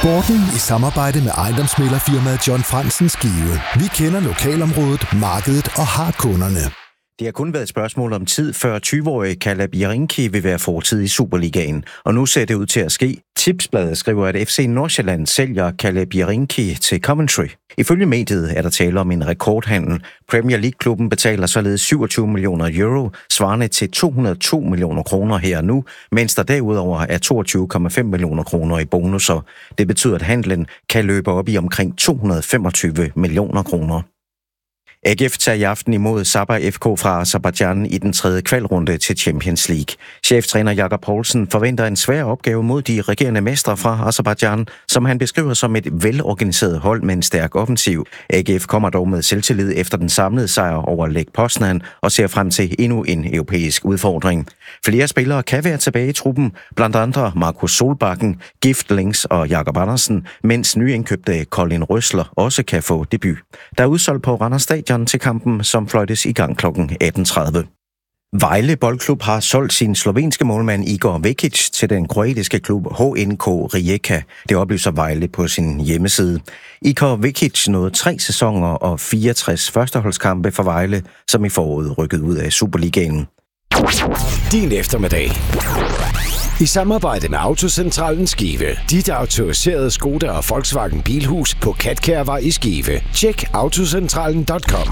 Sporten i samarbejde med ejendomsmæglerfirmaet John Fransen Skive. Vi kender lokalområdet, markedet og har kunderne. Det har kun været et spørgsmål om tid, før 20-årige Kalle Bjerrinki vil være fortid i Superligaen. Og nu ser det ud til at ske. Tipsbladet skriver, at FC Nordsjælland sælger Kalle Bjerrinki til Coventry. Ifølge mediet er der tale om en rekordhandel. Premier League-klubben betaler således 27 millioner euro, svarende til 202 millioner kroner her og nu, mens der derudover er 22,5 millioner kroner i bonusser. Det betyder, at handlen kan løbe op i omkring 225 millioner kroner. AGF tager i aften imod Sabah FK fra Aserbajdsjan i den tredje kvalrunde til Champions League. Cheftræner Jakob Poulsen forventer en svær opgave mod de regerende mestre fra Aserbajdsjan, som han beskriver som et velorganiseret hold med en stærk offensiv. AGF kommer dog med selvtillid efter den samlede sejr over Lech Poznan og ser frem til endnu en europæisk udfordring. Flere spillere kan være tilbage i truppen, blandt andre Markus Solbakken, Giftlings og Jakob Andersen, mens nyindkøbte Colin Røsler også kan få debut. Der er udsolgt på Randers Stadion til kampen, som fløjtes i gang kl. 18.30. Vejle Boldklub har solgt sin slovenske målmand Igor Vekic til den kroatiske klub HNK Rijeka. Det oplyser Vejle på sin hjemmeside. Igor Vekic nåede 3 sæsoner og 64 førsteholdskampe for Vejle, som i foråret rykkede ud af Superligaen. Din eftermiddag. I samarbejde med Autocentralen Skive. Dit autoriserede Skoda og Volkswagen Bilhus på Katkærvej i Skive. Tjek autocentralen.com.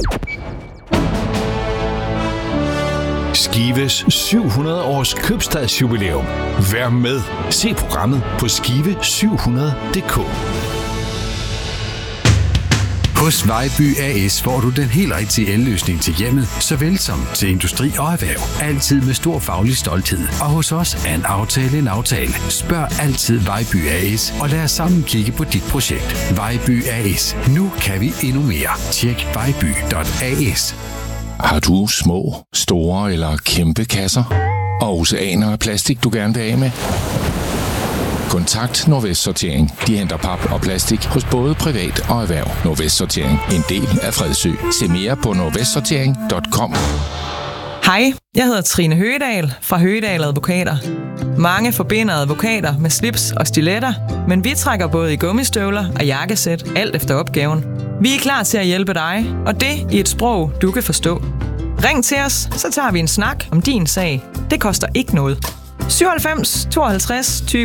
Skives 700 års købstadsjubilæum. Vær med. Se programmet på skive700.dk. Hos Vejby A/S får du den helt rigtige elløsning til hjemmet, såvel som til industri og erhverv. Altid med stor faglig stolthed. Og hos os er en aftale en aftale. Spørg altid Vejby A/S og lad os sammen kigge på dit projekt. Vejby A/S. Nu kan vi endnu mere. Tjek vejby.as. Har du små, store eller kæmpe kasser? Og oceaner af plastik, du gerne vil af med? Kontakt Nordvest Sortering. De henter pap og plastik hos både privat og erhverv. Nordvest Sortering. En del af Fredsø. Se mere på nordvestsortering.com. Hej, jeg hedder Trine Høgedal fra Høgedal Advokater. Mange forbinder advokater med slips og stiletter, men vi trækker både i gummistøvler og jakkesæt, alt efter opgaven. Vi er klar til at hjælpe dig, og det i et sprog, du kan forstå. Ring til os, så tager vi en snak om din sag. Det koster ikke noget. 97 52 20